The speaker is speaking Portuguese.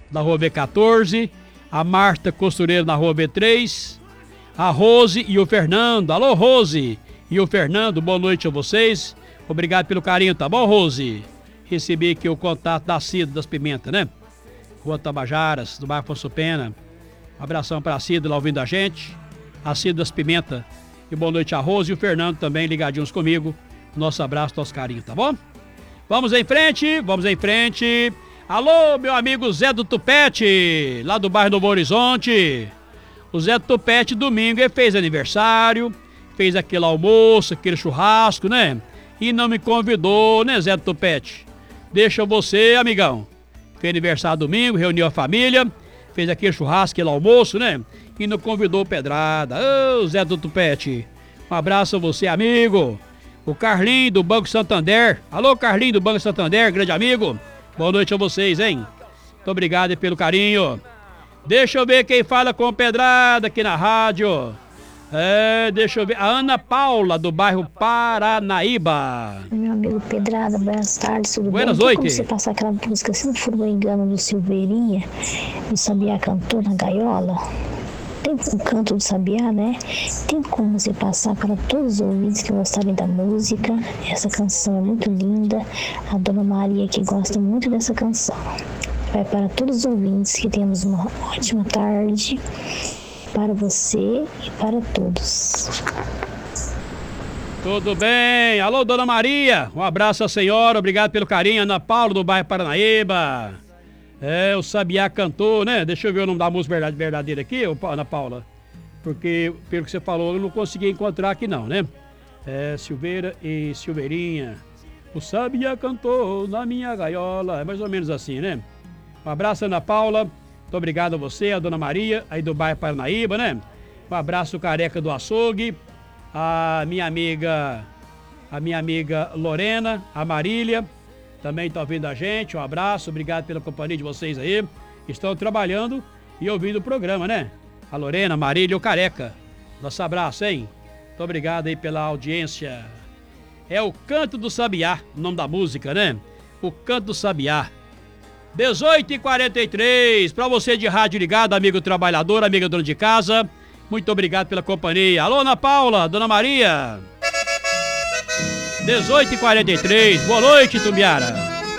na rua V14, a Marta Costureira na rua V3, a Rose e o Fernando. Alô, Rose e o Fernando, boa noite a vocês. Obrigado pelo carinho, tá bom, Rose? Recebi aqui o contato da Cida das Pimentas, né? Rua Tabajaras, do bairro Afonso Pena. Um abração para a Cida lá ouvindo a gente. A Cida das Pimentas. E boa noite a Rose e o Fernando também ligadinhos comigo. Nosso abraço, nosso carinho, tá bom? Vamos em frente, vamos em frente. Alô, meu amigo Zé do Tupete, lá do bairro Novo Horizonte. O Zé do Tupete, domingo, ele fez aniversário, fez aquele almoço, aquele churrasco, né? E não me convidou, né, Zé do Tupete? Deixa você, amigão. Fez aniversário domingo, reuniu a família, fez aquele churrasco, aquele almoço, né? E não convidou o Pedrada. Ô, Zé do Tupete, um abraço a você, amigo. O Carlinho do Banco Santander. Alô, Carlinho do Banco Santander, grande amigo. Boa noite a vocês, hein? Muito obrigado aí pelo carinho. Deixa eu ver quem fala com o Pedrada aqui na rádio. Deixa eu ver. A Ana Paula, do bairro Paranaíba. Meu amigo Pedrada, boas tardes, tudo bem? Buenas noites. Como você passar aquela música, se não for um engano, do Silveirinha, do Sabiá cantor na gaiola? Tem o canto do Sabiá, né? Tem como você passar para todos os ouvintes que gostarem da música. Essa canção é muito linda. A Dona Maria que gosta muito dessa canção. Vai para todos os ouvintes, que tenhamos uma ótima tarde. Para você e para todos. Tudo bem. Alô, Dona Maria. Um abraço à senhora. Obrigado pelo carinho. Ana Paula, do bairro Paranaíba. O Sabiá cantou, né? Deixa eu ver o nome da música verdadeira aqui, Ana Paula. Porque, pelo que você falou, eu não consegui encontrar aqui não, né? Silveira e Silveirinha. O Sabiá cantou na minha gaiola. É mais ou menos assim, né? Um abraço, Ana Paula. Muito obrigado a você, a Dona Maria, aí do bairro Paranaíba, né? Um abraço careca do açougue, a minha amiga Lorena, a Marília, também está ouvindo a gente. Um abraço, obrigado pela companhia de vocês aí. Estão trabalhando e ouvindo o programa, né? A Lorena, a Marília e o careca. Nosso abraço, hein? Muito obrigado aí pela audiência. É o Canto do Sabiá, o nome da música, né? O Canto do Sabiá. 18h43, para você de rádio ligado, amigo trabalhador, amiga dona de casa, muito obrigado pela companhia. Alô, Ana Paula, Dona Maria. 18h43, boa noite, Tumbiara.